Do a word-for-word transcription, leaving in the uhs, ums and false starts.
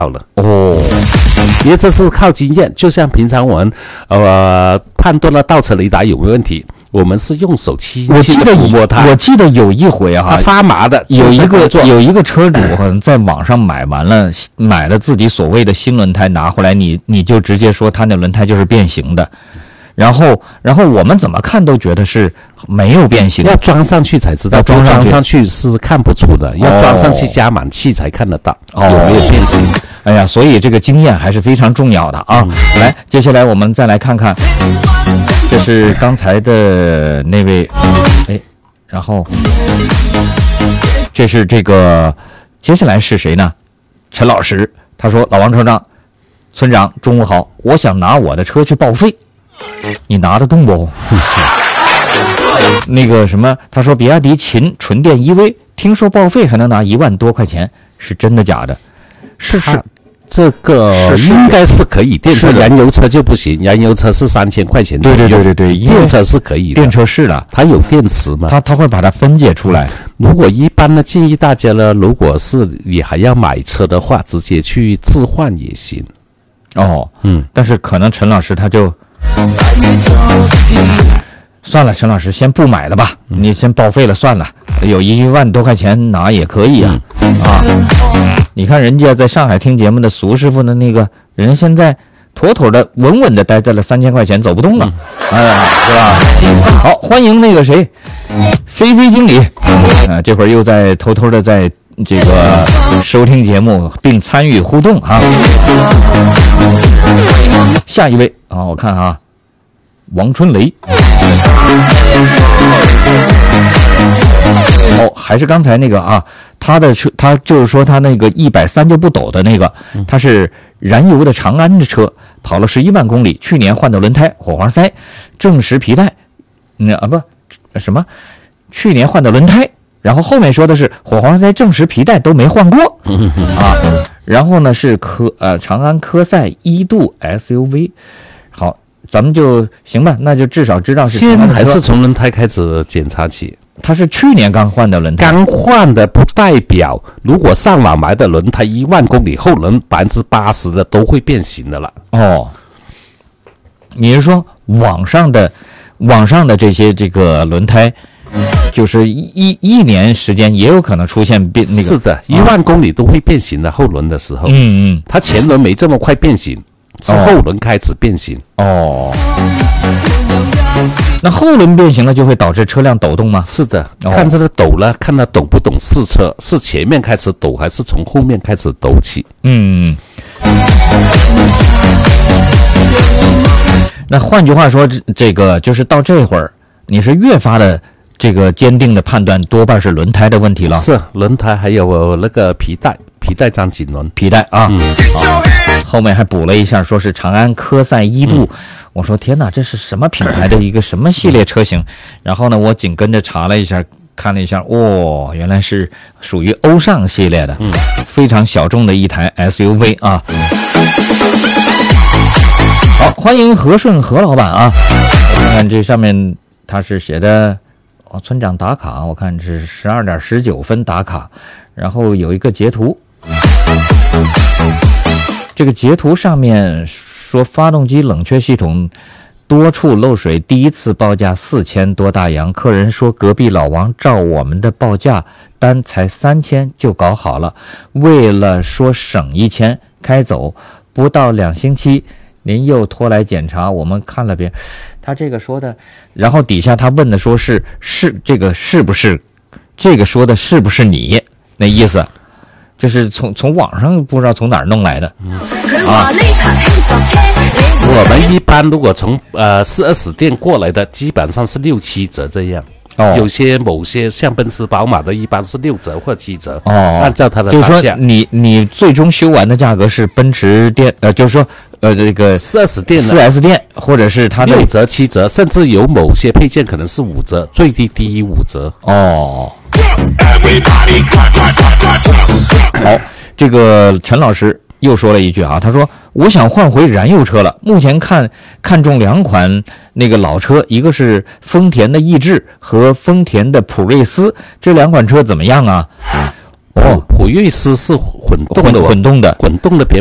好了哦，因为这是靠经验，就像平常我们呃判断了倒车雷达有没有问题，我们是用手轻轻的抚摸它。 我记得有一回啊， 它发麻的， 有一个有一个车主好像在网上买完了，买了自己所谓的新轮胎拿回来，你你就直接说他那轮胎就是变形的。然后，然后我们怎么看都觉得是没有变形， 要装上去才知道，装上去装上去是看不出的，要装上去加满气才看得到、哦、有没有变形。 哎呀，所以这个经验还是非常重要的啊！嗯、来，接下来我们再来看看，这是刚才的那位，哎，然后这是这个，接下来是谁呢？陈老师，他说：“老王车长，村长，中午好，我想拿我的车去报废。”你拿得动不？那个什么，他说比亚迪秦纯电 E V， 听说报废还能拿一万多块钱，是真的假的？ 是是，这个应该是可以。电车、燃油车就不行，燃油车是三千块钱。 对对对对对， 电车是可以的。 电车是的， 它有电池嘛？ 它它会把它分解出来。 如果一般呢，建议大家呢，如果是你还要买车的话，直接去置换也行。 哦，嗯，但是可能陈老师他就。算了，陈老师先不买了吧，嗯、你先报废了算了，有一万多块钱拿也可以啊、嗯、啊！你看人家在上海听节目的苏师傅的那个人，现在妥妥的稳稳的待在了三千块钱，走不动了，哎、嗯、呀，是吧？好，欢迎那个谁，菲菲经理，啊，这会儿又在偷偷的在这个收听节目并参与互动啊。下一位啊，我看啊，王春雷。哦，还是刚才那个啊，他的车，他就是说他那个一百三就不抖的那个，他是燃油的长安的车，跑了十一万公里，去年换的轮胎，火花塞，正时皮带，嗯啊不什么，去年换的轮胎。然后后面说的是火花塞、正时皮带都没换过啊，然后呢是科呃长安科赛一度 S U V， 好，咱们就行吧，那就至少知道是先还是从轮胎开始检查起。 它是去年刚换的轮胎， 刚换的不代表如果上网买的轮胎一万公里后能百分之八十的都会变形的了。 哦，你是说网上的网上的这些这个轮胎？就是一一年时间也有可能出现变那个， 是的，一万公里都会变形的后轮的时候， 嗯嗯， 它前轮没这么快变形，是后轮开始变形。 哦，那后轮变形了就会导致车辆抖动吗？ 是的，哦、看这个抖了，看它抖不懂试车，是前面开始抖还是从后面开始抖起？ 嗯。那换句话说，这个就是到这会儿，你是越发的。这个坚定的判断多半是轮胎的问题了， 是轮胎还有那个皮带，皮带张紧轮， 皮带啊，嗯、啊后面还补了一下，说是长安科赛一度，嗯、我说天哪，这是什么品牌的一个什么系列车型？然后呢，我紧跟着查了一下，看了一下，哦，原来是属于欧尚系列的，嗯，非常小众的一台 S U V 啊。好，欢迎和顺何老板啊，我看看这上面他是写的。哦，村长打卡，我看是十二点十九分打卡，然后有一个截图，这个截图上面说发动机冷却系统多处漏水，第一次报价四千多大洋，客人说隔壁老王照我们的报价单才三千就搞好了，为了说省一千，开走不到两星期。您又拖来检查，我们看了遍，他这个说的，然后底下他问的说是是这个是不是，这个说的是不是你那意思，就是从从网上不知道从哪儿弄来的，嗯、啊。 我们一般如果从呃四 S 店过来的，基本上是六七折这样。哦，有些某些像奔驰、宝马的，一般是六折或七折。哦，按照它的就是说你你最终修完的价格是奔驰店，呃，就是说。呃，这个四 S 店的四 S 店，或者是它的六折、七折，甚至有某些配件可能是五折，最低低于五折。 哦，好，这个陈老师又说了一句啊，他说：“我想换回燃油车了，目前看看中两款那个老车，一个是丰田的逸致和丰田的普锐斯，这两款车怎么样啊？” 哦， 普锐斯是混动的， 混动的， 混动的别